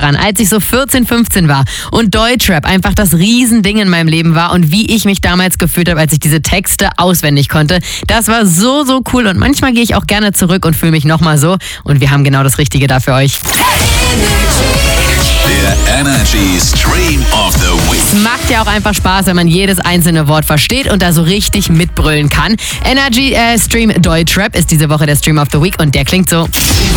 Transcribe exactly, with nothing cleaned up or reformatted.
dran, als ich so vierzehn, fünfzehn war und Deutschrap einfach das Riesending in meinem Leben war und wie ich mich damals gefühlt habe, als ich diese Texte auswendig konnte. Das war so, so cool und manchmal gehe ich auch gerne zurück und fühle mich nochmal so und wir haben genau das Richtige da für euch. Der Energy Stream of the Week. Es macht ja auch einfach Spaß, wenn man jedes einzelne Wort versteht und da so richtig mitbrüllen kann. Energy äh, Stream Deutschrap ist diese Woche der Stream of the Week und der klingt so.